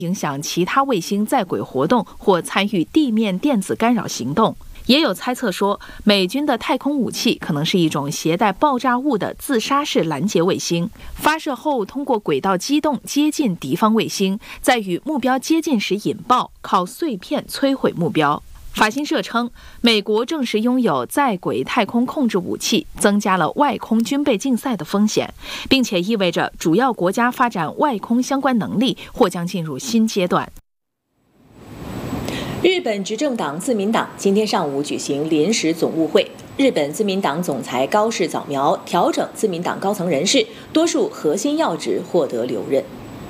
影响其他卫星在轨活动或参与地面电子干扰行动。也有猜测说，美军的太空武器可能是一种携带爆炸物的自杀式拦截卫星，发射后通过轨道机动接近敌方卫星，在与目标接近时引爆，靠碎片摧毁目标。法新社称，美国证实拥有在轨太空控制武器，增加了外空军备竞赛的风险，并且意味着主要国家发展外空相关能力或将进入新阶段。 日本执政党自民党今天上午举行临时总务会，日本自民党总裁高市早苗调整自民党高层人事，多数核心要职获得留任。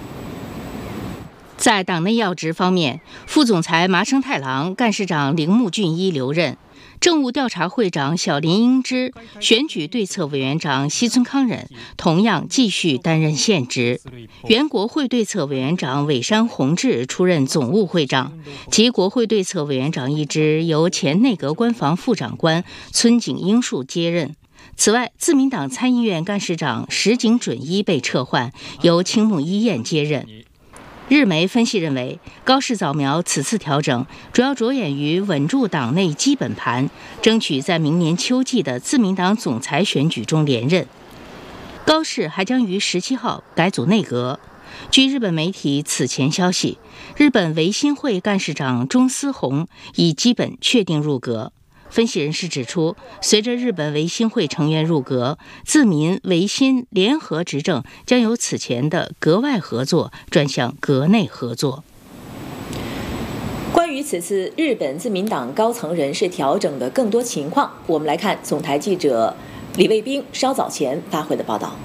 在党内要职方面，副总裁麻生太郎、干事长铃木俊一留任，政务调查会长小林英之、选举对策委员长西村康稔同样继续担任现职。原国会对策委员长尾山弘志出任总务会长，及国会对策委员长一职由前内阁官房副长官村井英树接任。此外，自民党参议院干事长石井准一被撤换，由青木一彦接任。日媒分析认为，高市早苗此次调整主要着眼于稳住党内基本盘，争取在明年秋季的自民党总裁选举中连任。高市还将于17号改组内阁。据日本媒体此前消息，日本维新会干事长中司宏已基本确定入阁。分析人士指出，随着日本维新会成员入阁，自民维新联合执政将由此前的阁外合作转向阁内合作。 关于此次日本自民党高层人事调整的更多情况，我们来看总台记者李卫兵稍早前发回的报道。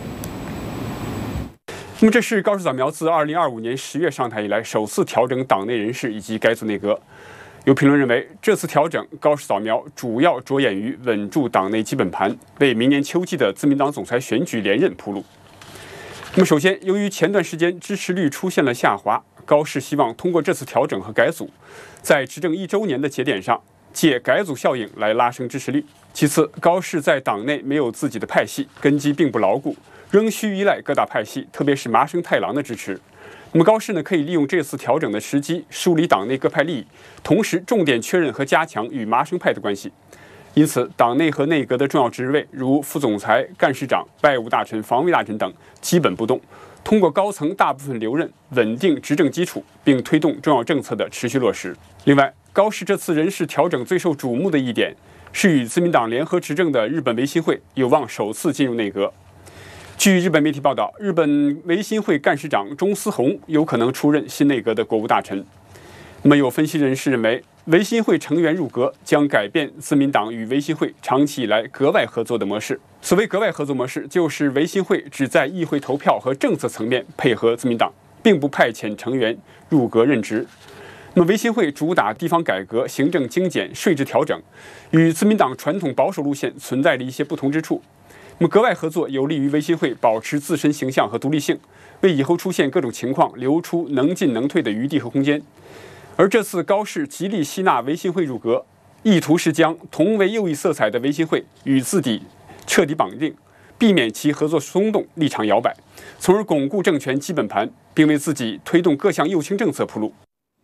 那么，这是高市早苗自2025年10月上台以来首次调整党内人事以及改组内阁。有评论认为，这次调整高市早苗主要着眼于稳住党内基本盘，为明年秋季的自民党总裁选举连任铺路。那么，首先，由于前段时间支持率出现了下滑，高市希望通过这次调整和改组，在执政1周年的节点上，借改组效应来拉升支持率。其次，高市在党内没有自己的派系，根基并不牢固，仍需依赖各大派系，特别是麻生太郎的支持。那么高市可以利用这次调整的时机，梳理党内各派利益，同时重点确认和加强与麻生派的关系。因此，党内和内阁的重要职位，如副总裁、干事长、外务大臣、防卫大臣等，基本不动。通过高层大部分留任，稳定执政基础，并推动重要政策的持续落实。另外，高市这次人事调整最受瞩目的一点，是与自民党联合执政的日本维新会有望首次进入内阁。据日本媒体报道，日本维新会干事长中司宏有可能出任新内阁的国务大臣。那么，有分析人士认为，维新会成员入阁将改变自民党与维新会长期以来阁外合作的模式。所谓阁外合作模式，就是维新会只在议会投票和政策层面配合自民党，并不派遣成员入阁任职。那么，维新会主打地方改革、行政精简、税制调整，与自民党传统保守路线存在着一些不同之处。那么，阁外合作有利于维新会保持自身形象和独立性，为以后出现各种情况留出能进能退的余地和空间。而这次高市极力吸纳维新会入阁，意图是将同为右翼色彩的维新会与自己彻底绑定，避免其合作松动、立场摇摆，从而巩固政权基本盘，并为自己推动各项右倾政策铺路。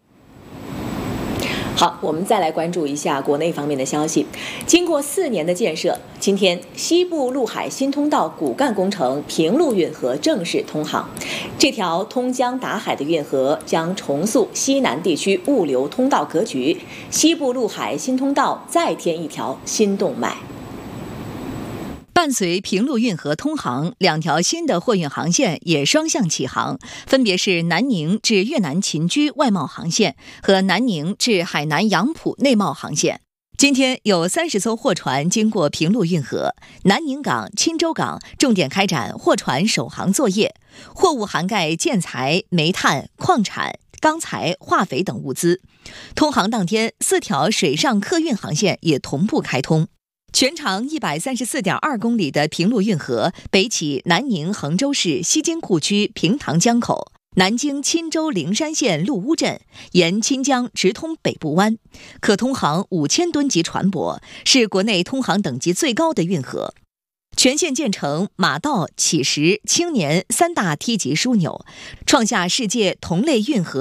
好，我们再来关注一下国内方面的消息。经过4年的建设，今天西部陆海新通道骨干工程平陆运河正式通航。这条通江达海的运河将重塑西南地区物流通道格局，西部陆海新通道再添一条新动脉。 伴随平陆运河通航，2条新的货运航线也双向启航，分别是南宁至越南秦居外贸航线和南宁至海南杨浦内贸航线。今天有30艘货船经过平陆运河，南宁港、钦州港重点开展货船首航作业，货物涵盖建材、煤炭、矿产、钢材、化肥等物资。通航当天，4条水上客运航线也同步开通。全长134.2公里的平陆运河北起南宁衡州市西津库区平塘江口，南经钦州灵山县陆乌镇，沿钦江直通北部湾，可通航5000吨级船舶，是国内通航等级最高的运河。 全线建成马道、乞石、青年3大梯级枢纽，创下世界同类运河